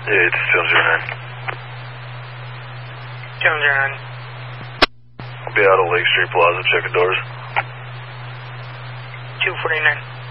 Yeah, it's 209. 209. I'll be out of Lake Street Plaza checking doors. 249.